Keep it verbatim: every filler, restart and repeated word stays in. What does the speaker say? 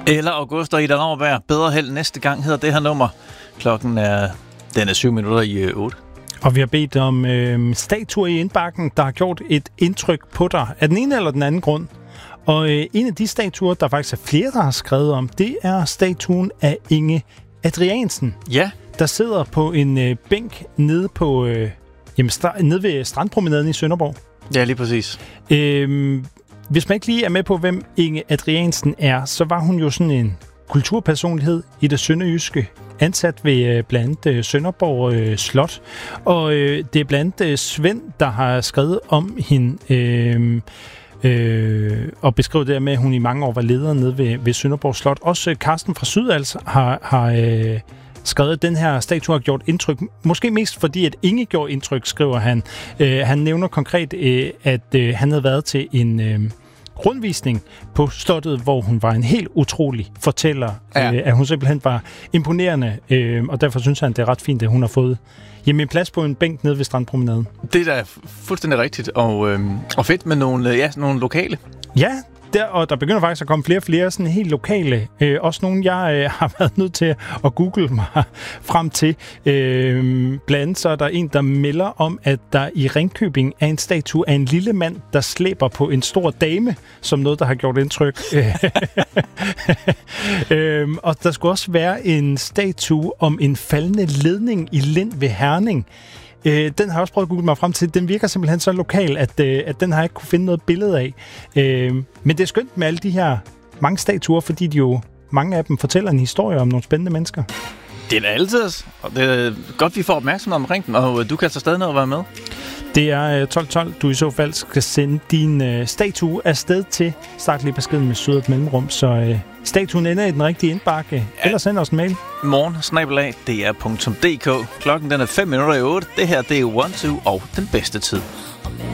Eller August og Ida Rauberg. Bedre held næste gang hedder det her nummer. Klokken er, den er syv minutter i øh, otte. Og vi har bedt om øh, statuer i indbakken, der har gjort et indtryk på dig. Af den ene eller den anden grund. Og øh, en af de statuer, der faktisk er flere, der har skrevet om, det er statuen af Inge Adriansen. Ja. Der sidder på en øh, bænk nede, på, øh, jamen, stra- nede ved Strandpromenaden i Sønderborg. Ja, lige præcis. Øh, hvis man ikke lige er med på, hvem Inge Adriansen er, så var hun jo sådan en kulturpersonlighed i det sønderjyske, ansat ved øh, blandt andet øh, Sønderborg øh, Slot. Og øh, det er blandt andet øh, Svend, der har skrevet om hende øh, øh, og beskrevet det med, at hun i mange år var leder nede ved, ved Sønderborg Slot. Også øh, Carsten fra Sydals har, har øh, skrevet, at den her statue har gjort indtryk. Måske mest fordi, at Inge gjorde indtryk, skriver han. Øh, han nævner konkret, øh, at øh, han havde været til en Øh, rundvisning på slottet, hvor hun var en helt utrolig fortæller, ja. øh, at hun simpelthen var imponerende, øh, og derfor synes han, det er ret fint, at hun har fået jamen, en plads på en bænk nede ved Strandpromenaden. Det er da fuldstændig rigtigt, og, øh, og fedt med nogle, ja, nogle lokale. Ja, der, og der begynder faktisk at komme flere og flere sådan helt lokale. Øh, også nogle, jeg øh, har været nødt til at google mig frem til. Øh, blandt andet så er der en, der melder om, at der i Ringkøbing er en statue af en lille mand, der slæber på en stor dame, som noget, der har gjort indtryk. øh, og der skulle også være en statue om en faldende ledning i Lind ved Herning. Øh, den har jeg også prøvet at google mig frem til. Den virker simpelthen så lokal, at, øh, at den har jeg ikke kunne finde noget billede af. Øh, men det er skønt med alle de her mange statuer, fordi de jo, mange af dem fortæller en historie om nogle spændende mennesker. Det er da altid, og det er godt, vi får opmærksomhed omkring den, og du kan så stadig nå at være med. Det er tolv tolv, du i så fald skal sende din øh, statue afsted til. Start lige beskeden med sødet mellemrum, så øh, statuen ender i den rigtige indbakke. Ja. Eller send os en mail. Morgen, snabelag, d r punktum d k. Klokken den er fem minutter i otte. Det her, det er One Two og den bedste tid.